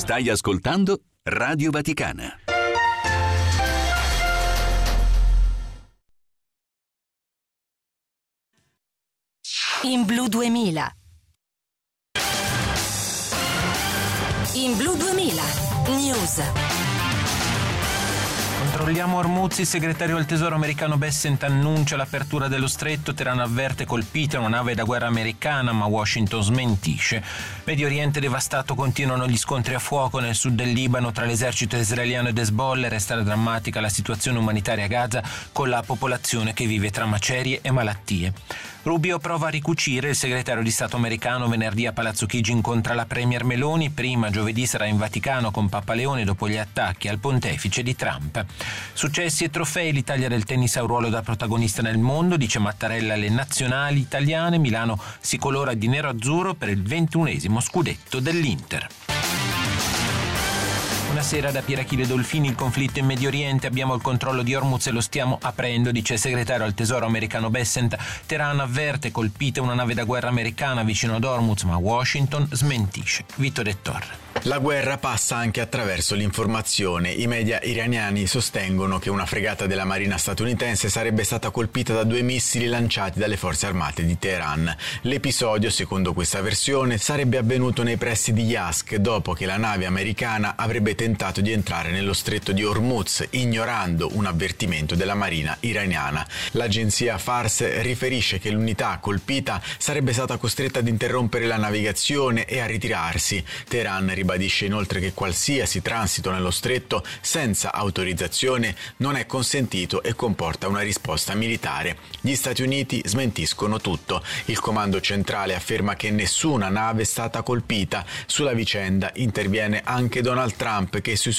Stai ascoltando Radio Vaticana. In Blu 2000. In Blu 2000. News. Controlliamo Hormuz, il segretario del tesoro americano Bessent annuncia l'apertura dello stretto, Teheran avverte colpita una nave da guerra americana, ma Washington smentisce. Medio Oriente devastato, continuano gli scontri a fuoco nel sud del Libano tra l'esercito israeliano ed Hezbollah, resta drammatica la situazione umanitaria a Gaza con la popolazione che vive tra macerie e malattie. Rubio prova a ricucire, il segretario di Stato americano venerdì a Palazzo Chigi incontra la premier Meloni, prima giovedì sarà in Vaticano con Papa Leone dopo gli attacchi al pontefice di Trump. Successi e trofei, l'Italia del tennis ha un ruolo da protagonista nel mondo, dice Mattarella alle nazionali italiane, Milano si colora di nero-azzurro per il 21esimo scudetto dell'Inter. Buonasera da Pier Achille Dolfini, il conflitto in Medio Oriente, abbiamo il controllo di Hormuz e lo stiamo aprendo, dice il segretario al tesoro americano Bessent. Teheran avverte colpita una nave da guerra americana vicino ad Hormuz, ma Washington smentisce. Vito De Torre. La guerra passa anche attraverso l'informazione. I media iraniani sostengono che una fregata della marina statunitense sarebbe stata colpita da 2 missili lanciati dalle forze armate di Teheran. L'episodio, secondo questa versione, sarebbe avvenuto nei pressi di Yazd dopo che la nave americana avrebbe tentato di entrare nello stretto di Hormuz, ignorando un avvertimento della marina iraniana. L'agenzia Fars riferisce che l'unità colpita sarebbe stata costretta ad interrompere la navigazione e a ritirarsi. Teheran ribadisce inoltre che qualsiasi transito nello stretto senza autorizzazione non è consentito e comporta una risposta militare. Gli Stati Uniti smentiscono tutto. Il comando centrale afferma che nessuna nave è stata colpita. Sulla vicenda interviene anche Donald Trump, che sui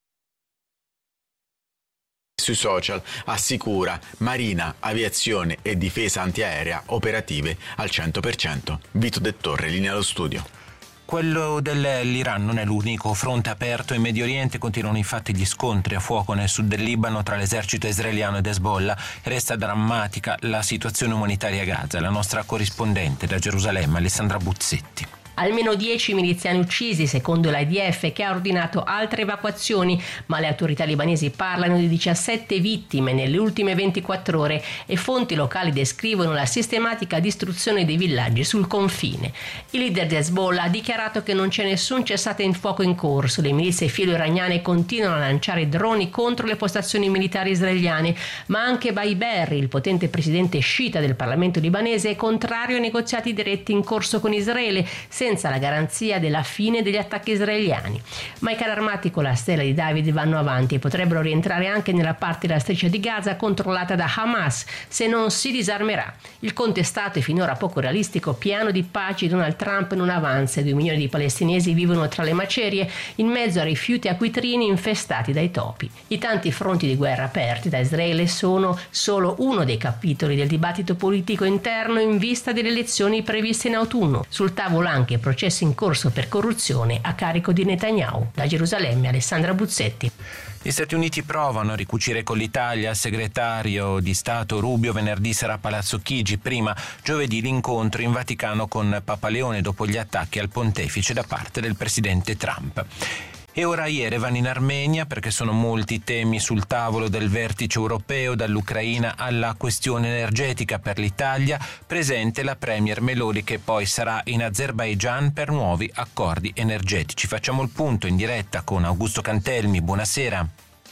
social assicura marina, aviazione e difesa antiaerea operative al 100%. Vito De Torre, linea allo studio. Quello dell'Iran non è l'unico fronte aperto in Medio Oriente, continuano infatti gli scontri a fuoco nel sud del Libano tra l'esercito israeliano ed Hezbollah, resta drammatica la situazione umanitaria a Gaza. La nostra corrispondente da Gerusalemme, Alessandra Buzzetti. Almeno 10 miliziani uccisi, secondo l'IDF, che ha ordinato altre evacuazioni, ma le autorità libanesi parlano di 17 vittime nelle ultime 24 ore e fonti locali descrivono la sistematica distruzione dei villaggi sul confine. Il leader di Hezbollah ha dichiarato che non c'è nessun cessate il fuoco in corso. Le milizie filo-iraniane continuano a lanciare droni contro le postazioni militari israeliane, ma anche Baiberri, il potente presidente sciita del Parlamento libanese, è contrario ai negoziati diretti in corso con Israele, senza la garanzia della fine degli attacchi israeliani. Ma i carri armati con la stella di David vanno avanti e potrebbero rientrare anche nella parte della striscia di Gaza controllata da Hamas se non si disarmerà. Il contestato e finora poco realistico piano di pace di Donald Trump non avanza e 2 milioni di palestinesi vivono tra le macerie in mezzo a rifiuti acquitrini infestati dai topi. I tanti fronti di guerra aperti da Israele sono solo uno dei capitoli del dibattito politico interno in vista delle elezioni previste in autunno. Sul tavolo anche processi in corso per corruzione a carico di Netanyahu. Da Gerusalemme, Alessandra Buzzetti. Gli Stati Uniti provano a ricucire con l'Italia. Il segretario di Stato Rubio venerdì sarà a Palazzo Chigi, prima giovedì l'incontro in Vaticano con Papa Leone dopo gli attacchi al pontefice da parte del presidente Trump. E ora Yerevan in Armenia, perché sono molti i temi sul tavolo del vertice europeo, dall'Ucraina alla questione energetica per l'Italia, presente la premier Meloni che poi sarà in Azerbaigian per nuovi accordi energetici. Facciamo il punto in diretta con Augusto Cantelmi, buonasera.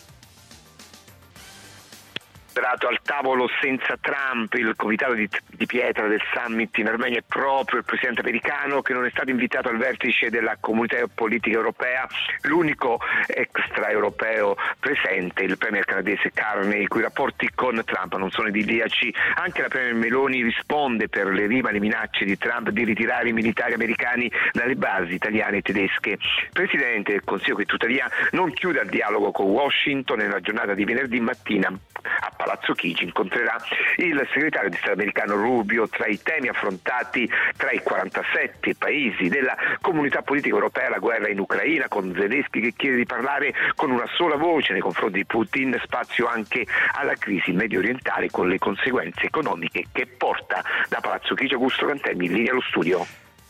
Al tavolo senza Trump, il comitato di pietra del summit in Armenia è proprio il presidente americano, che non è stato invitato al vertice della comunità politica europea. L'unico extraeuropeo presente, il premier canadese Carney, i cui rapporti con Trump non sono idilliaci. Anche la premier Meloni risponde per le rime alle minacce di Trump di ritirare i militari americani dalle basi italiane e tedesche. Il presidente del Consiglio, che tuttavia non chiude il dialogo con Washington, nella giornata di venerdì mattina a Palazzo Chigi incontrerà il segretario di Stato americano Rubio. Tra i temi affrontati tra i 47 paesi della comunità politica europea, la guerra in Ucraina, con Zelensky che chiede di parlare con una sola voce nei confronti di Putin, spazio anche alla crisi medio orientale con le conseguenze economiche che porta. Da Palazzo Chigi, Augusto Cantelmi, in linea allo studio.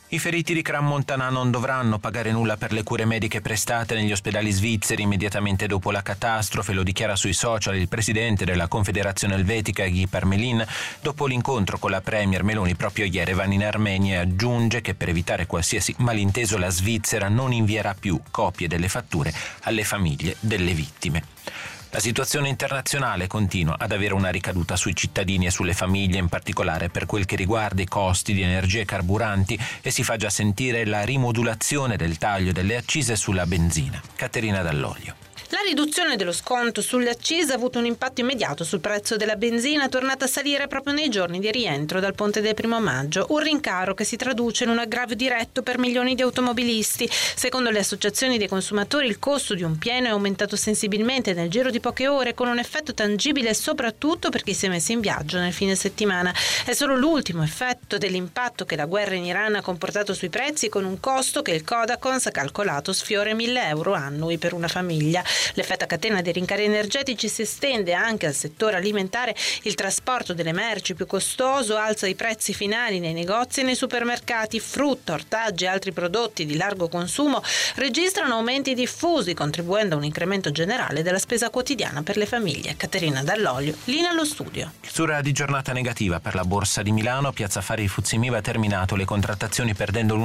I feriti di Crans-Montana non dovranno pagare nulla per le cure mediche prestate negli ospedali svizzeri immediatamente dopo la catastrofe, lo dichiara sui social il presidente della Confederazione Elvetica Guy Parmelin dopo l'incontro con la premier Meloni proprio ieri in Armenia, e aggiunge che per evitare qualsiasi malinteso la Svizzera non invierà più copie delle fatture alle famiglie delle vittime. La situazione internazionale continua ad avere una ricaduta sui cittadini e sulle famiglie, in particolare per quel che riguarda i costi di energia e carburanti, e si fa già sentire la rimodulazione del taglio delle accise sulla benzina. Caterina Dall'Olio. La riduzione dello sconto sulle accise ha avuto un impatto immediato sul prezzo della benzina, tornata a salire proprio nei giorni di rientro dal ponte del 1 maggio, un rincaro che si traduce in un aggravio diretto per milioni di automobilisti. Secondo le associazioni dei consumatori il costo di un pieno è aumentato sensibilmente nel giro di poche ore, con un effetto tangibile soprattutto per chi si è messo in viaggio nel fine settimana. È solo l'ultimo effetto dell'impatto che la guerra in Iran ha comportato sui prezzi, con un costo che il Codacons ha calcolato sfiora 1.000 euro annui per una famiglia. L'effetto a catena dei rincari energetici si estende anche al settore alimentare. Il trasporto delle merci più costoso alza i prezzi finali nei negozi e nei supermercati. Frutta, ortaggi e altri prodotti di largo consumo registrano aumenti diffusi, contribuendo a un incremento generale della spesa quotidiana per le famiglie. Caterina Dall'Olio, linea allo studio. Chiusura di giornata negativa per la Borsa di Milano. Piazza Affari FTSE MIB ha terminato le contrattazioni perdendo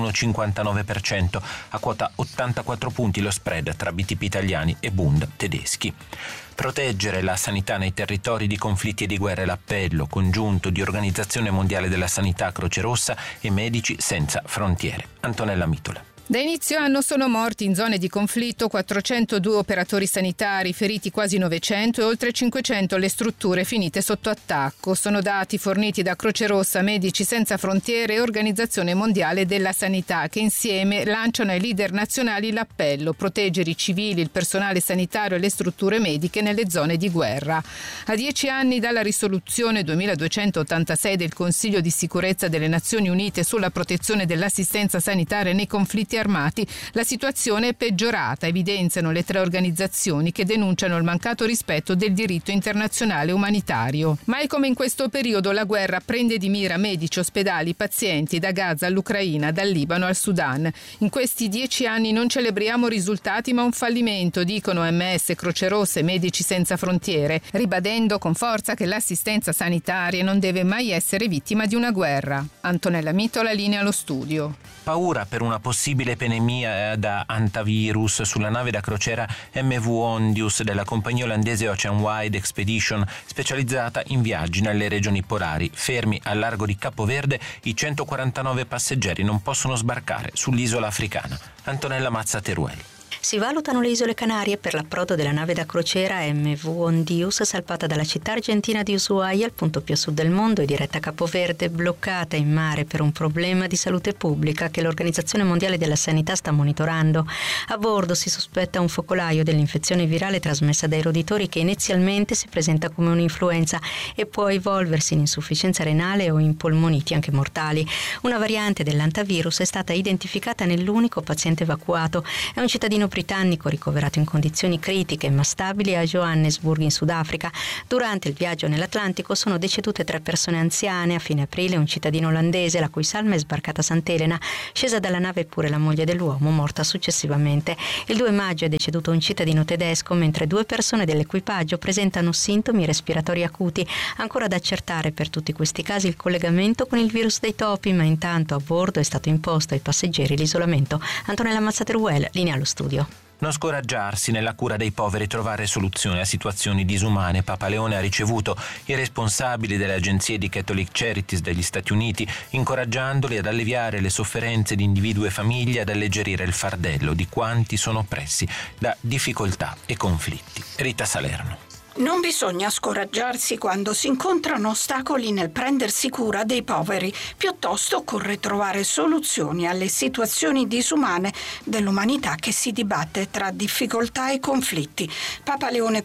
l'1,59%, a quota 84 punti lo spread tra BTP italiani e Bund tedeschi. Proteggere la sanità nei territori di conflitti e di guerra è l'appello congiunto di Organizzazione Mondiale della Sanità, Croce Rossa e Medici Senza Frontiere. Antonella Mitola. Da inizio anno sono morti in zone di conflitto 402 operatori sanitari, feriti quasi 900 e oltre 500 le strutture finite sotto attacco. Sono dati forniti da Croce Rossa, Medici Senza Frontiere e Organizzazione Mondiale della Sanità, che insieme lanciano ai leader nazionali l'appello: proteggere i civili, il personale sanitario e le strutture mediche nelle zone di guerra. A 10 anni dalla risoluzione 2286 del Consiglio di Sicurezza delle Nazioni Unite sulla protezione dell'assistenza sanitaria nei conflitti armati, la situazione è peggiorata, evidenziano le 3 organizzazioni che denunciano il mancato rispetto del diritto internazionale umanitario. Mai come in questo periodo la guerra prende di mira medici, ospedali, pazienti da Gaza all'Ucraina, dal Libano al Sudan. In questi 10 anni non celebriamo risultati ma un fallimento, dicono OMS, Croce Rossa e Medici Senza Frontiere, ribadendo con forza che l'assistenza sanitaria non deve mai essere vittima di una guerra. Antonella Mitola, linea allo studio. Paura per una possibile epidemia da antivirus sulla nave da crociera MV Ondius della compagnia olandese Ocean Wide Expedition, specializzata in viaggi nelle regioni polari. Fermi al largo di Capoverde, i 149 passeggeri non possono sbarcare sull'isola africana. Antonella Mazza Teruel. Si valutano le isole Canarie per l'approdo della nave da crociera MV Ondius, salpata dalla città argentina di Ushuaia, il punto più a sud del mondo, e diretta a Capoverde, bloccata in mare per un problema di salute pubblica che l'Organizzazione Mondiale della Sanità sta monitorando. A bordo si sospetta un focolaio dell'infezione virale trasmessa dai roditori, che inizialmente si presenta come un'influenza e può evolversi in insufficienza renale o in polmoniti anche mortali. Una variante dell'antivirus è stata identificata nell'unico paziente evacuato. È un cittadino britannico ricoverato in condizioni critiche ma stabili a Johannesburg in Sudafrica. Durante il viaggio nell'Atlantico sono decedute 3 persone anziane. A fine aprile un cittadino olandese, la cui salma è sbarcata a Sant'Elena, scesa dalla nave pure la moglie dell'uomo, morta successivamente. Il 2 maggio è deceduto un cittadino tedesco, mentre 2 persone dell'equipaggio presentano sintomi respiratori acuti. Ancora da accertare per tutti questi casi il collegamento con il virus dei topi, ma intanto a bordo è stato imposto ai passeggeri l'isolamento. Antonella Mazzateruel, linea allo studio. Non scoraggiarsi nella cura dei poveri, trovare soluzioni a situazioni disumane. Papa Leone ha ricevuto i responsabili delle agenzie di Catholic Charities degli Stati Uniti, incoraggiandoli ad alleviare le sofferenze di individui e famiglie, ad alleggerire il fardello di quanti sono oppressi da difficoltà e conflitti. Rita Salerno. Non bisogna scoraggiarsi quando si incontrano ostacoli nel prendersi cura dei poveri. Piuttosto occorre trovare soluzioni alle situazioni disumane dell'umanità che si dibatte tra difficoltà e conflitti. Papa Leone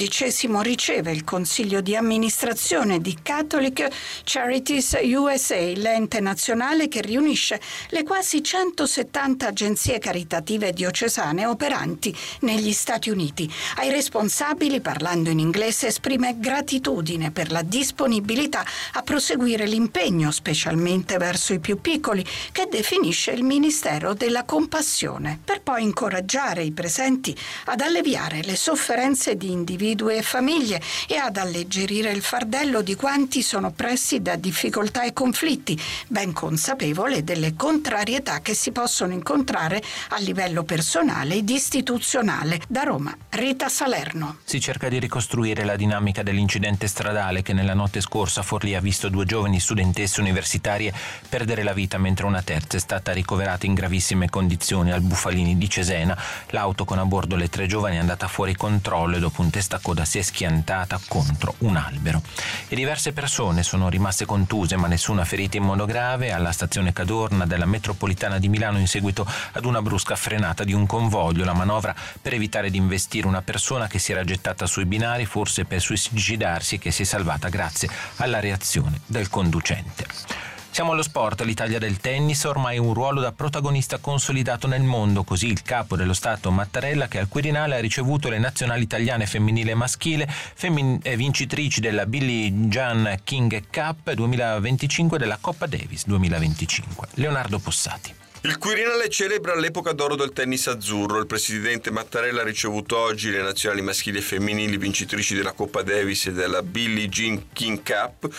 XIV riceve il consiglio di amministrazione di Catholic Charities USA, l'ente nazionale che riunisce le quasi 170 agenzie caritative diocesane operanti negli Stati Uniti. Ai responsabili, parlando in in inglese esprime gratitudine per la disponibilità a proseguire l'impegno, specialmente verso i più piccoli, che definisce il Ministero della Compassione, per poi incoraggiare i presenti ad alleviare le sofferenze di individui e famiglie e ad alleggerire il fardello di quanti sono oppressi da difficoltà e conflitti, ben consapevole delle contrarietà che si possono incontrare a livello personale ed istituzionale. Da Roma, Rita Salerno. Si cerca di ricostruire la dinamica dell'incidente stradale che nella notte scorsa a Forlì ha visto 2 giovani studentesse universitarie perdere la vita, mentre una terza è stata ricoverata in gravissime condizioni al Bufalini di Cesena. L'auto con a bordo le 3 giovani è andata fuori controllo e dopo un testacoda si è schiantata contro un albero. E diverse persone sono rimaste contuse, ma nessuna ferita in modo grave alla stazione Cadorna della metropolitana di Milano in seguito ad una brusca frenata di un convoglio. La manovra per evitare di investire una persona che si era gettata sui binari, forse per suicidarsi, e che si è salvata grazie alla reazione del conducente. Siamo allo sport. L'Italia del tennis ha ormai un ruolo da protagonista consolidato nel mondo, così il capo dello Stato Mattarella, che al Quirinale ha ricevuto le nazionali italiane femminile e maschile, vincitrici della Billie Jean King Cup 2025 e della Coppa Davis 2025. Leonardo Possati. Il Quirinale celebra l'epoca d'oro del tennis azzurro. Il presidente Mattarella ha ricevuto oggi le nazionali maschili e femminili vincitrici della Coppa Davis e della Billie Jean King Cup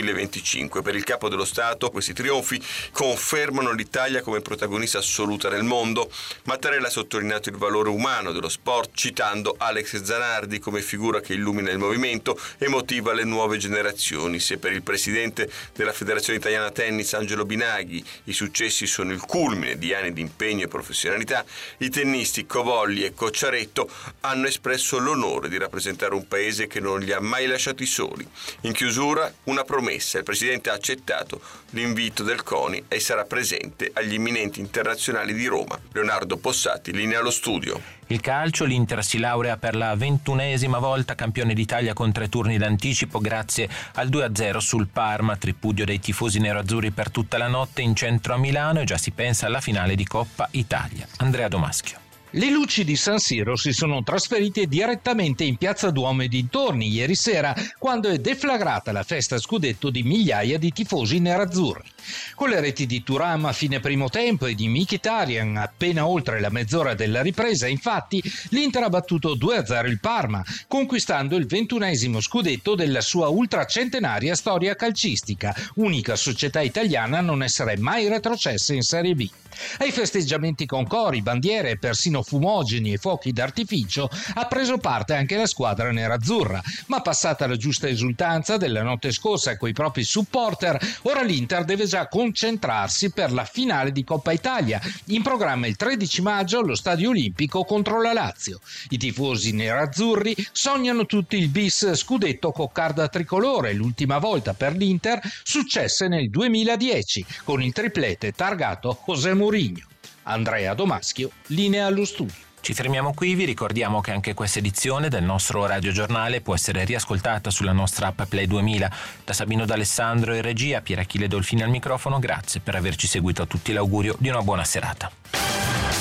2025. Per il capo dello Stato questi trionfi confermano l'Italia come protagonista assoluta nel mondo. Mattarella ha sottolineato il valore umano dello sport, citando Alex Zanardi come figura che illumina il movimento e motiva le nuove generazioni. Se per il presidente della Federazione Italiana Tennis Angelo Binaghi i successi sono il culmine di anni di impegno e professionalità, i tennisti Covolli e Cocciaretto hanno espresso l'onore di rappresentare un paese che non li ha mai lasciati soli. In chiusura, una promessa: il presidente ha accettato l'invito del CONI e sarà presente agli imminenti internazionali di Roma. Leonardo Possati, linea allo studio. Il calcio, l'Inter si laurea per la 21esima volta campione d'Italia con 3 turni d'anticipo grazie al 2-0 sul Parma, tripudio dei tifosi nerazzurri per tutta la notte in centro a Milano, e già si pensa alla finale di Coppa Italia. Andrea Domaschio. Le luci di San Siro si sono trasferite direttamente in Piazza Duomo e dintorni ieri sera, quando è deflagrata la festa scudetto di migliaia di tifosi nerazzurri. Con le reti di Thuram a fine primo tempo e di Mkhitaryan appena oltre la mezz'ora della ripresa, infatti, l'Inter ha battuto 2-0 il Parma, conquistando il 21esimo scudetto della sua ultracentenaria storia calcistica, unica società italiana a non essere mai retrocessa in Serie B. Ai festeggiamenti con cori, bandiere e persino fumogeni e fuochi d'artificio ha preso parte anche la squadra nerazzurra, ma passata la giusta esultanza della notte scorsa coi propri supporter, ora l'Inter deve già concentrarsi per la finale di Coppa Italia, in programma il 13 maggio allo Stadio Olimpico contro la Lazio. I tifosi nerazzurri sognano tutti il bis scudetto coccarda tricolore, l'ultima volta per l'Inter successe nel 2010 con il triplete targato José Mourinho. Andrea Domaschio, linea allo studio. Ci fermiamo qui, vi ricordiamo che anche questa edizione del nostro radiogiornale può essere riascoltata sulla nostra app Play 2000. Da Sabino D'Alessandro in regia, Pier Achille Dolfini al microfono, grazie per averci seguito, a tutti l'augurio di una buona serata.